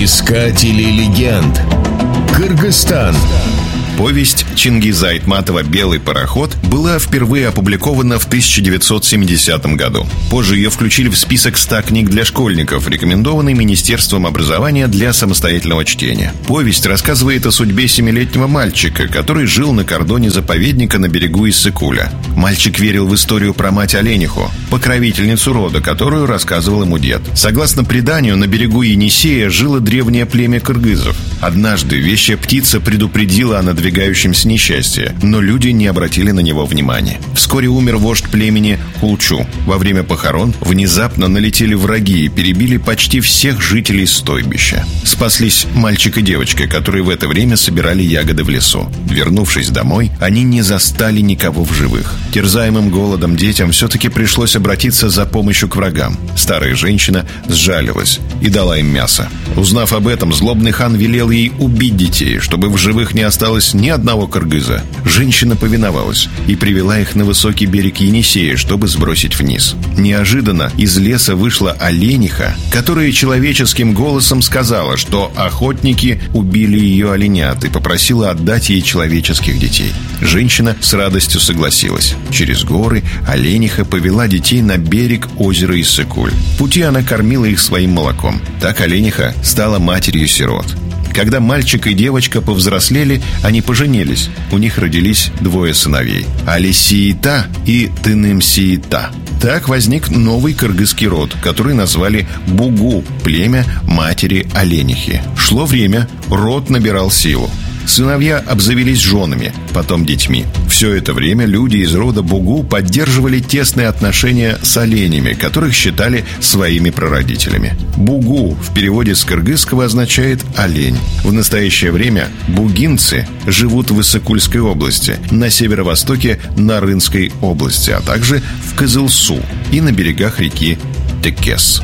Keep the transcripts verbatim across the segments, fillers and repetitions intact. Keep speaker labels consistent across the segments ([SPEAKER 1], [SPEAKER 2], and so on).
[SPEAKER 1] Искатели легенд. Кыргызстан.
[SPEAKER 2] Повесть Чингиза Айтматова «Белый пароход» была впервые опубликована в тысяча девятьсот семидесятом году. Позже ее включили в список ста книг для школьников, рекомендованный Министерством образования для самостоятельного чтения. Повесть рассказывает о судьбе семилетнего мальчика, который жил на кордоне заповедника на берегу Иссык-Куля. Мальчик верил в историю про мать Олениху, покровительницу рода, которую рассказывал ему дед. Согласно преданию, на берегу Енисея жило древнее племя кыргызов. Однажды вещая птица предупредила о надвигающемся несчастье, но люди не обратили на него внимания. Вскоре умер вождь племени Кулчу. Во время похорон внезапно налетели враги и перебили почти всех жителей стойбища. Спаслись мальчик и девочка, которые в это время собирали ягоды в лесу. Вернувшись домой, они не застали никого в живых. Терзаемым голодом детям все-таки пришлось обратиться за помощью к врагам. Старая женщина сжалилась и дала им мясо. Узнав об этом, злобный хан велел ей убить детей, чтобы в живых не осталось ни одного кыргыза. Женщина повиновалась и привела их на высокий берег Енисея, чтобы сбросить вниз. Неожиданно из леса вышла олениха, которая человеческим голосом сказала, что охотники убили ее оленят, и попросила отдать ей человеческих детей. Женщина с радостью согласилась. Через горы олениха повела детей на берег озера Иссык-Куль. В пути она кормила их своим молоком. Так олениха стала матерью сирот. Когда мальчик и девочка повзрослели, они поженились. У них родились двое сыновей – Али-Сиита и Тыным-Сиита. Так возник новый кыргызский род, который назвали Бугу, племя матери оленихи. Шло время, род набирал силу. Сыновья обзавелись женами, потом детьми. Все это время люди из рода Бугу поддерживали тесные отношения с оленями, которых считали своими прародителями. Бугу в переводе с кыргызского означает «олень». В настоящее время бугинцы живут в Иссык-Кульской области, на северо-востоке Нарынской области, а также в Кызылсу и на берегах реки Текес.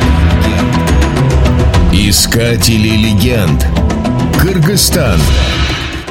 [SPEAKER 1] Искатели легенд. Кыргызстан.